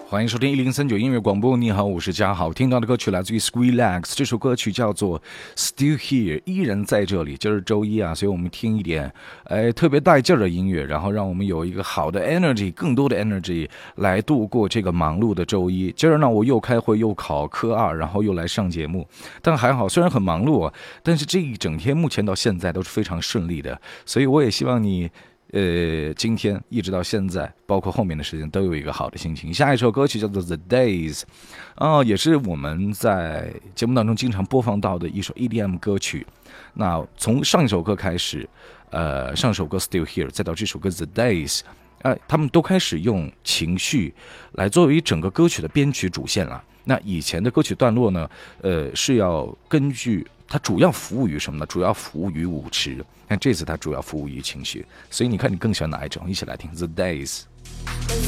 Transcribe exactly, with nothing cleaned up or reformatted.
欢迎收听一零三九音乐广播。你好，我是嘉豪。听到的歌曲来自于 Skrillex， 这首歌曲叫做 Still Here， 依然在这里。今儿周一啊，所以我们听一点哎特别带劲儿的音乐，然后让我们有一个好的 energy， 更多的 energy 来度过这个忙碌的周一。今儿呢，我又开会又考科二，然后又来上节目，但还好，虽然很忙碌啊，但是这一整天目前到现在都是非常顺利的，所以我也希望你。呃，今天一直到现在，包括后面的时间，都有一个好的心情。下一首歌曲叫做《The Days》，啊，也是我们在节目当中经常播放到的一首 E D M 歌曲。那从上一首歌开始，呃，上首歌《Still Here》，再到这首歌《The Days》，呃，他们都开始用情绪来作为整个歌曲的编曲主线了。那以前的歌曲段落呢，呃，是要根据它主要服务于什么呢？主要服务于舞池。但这次它主要服务于情绪，所以你看你更喜欢哪一种？一起来听 The Days。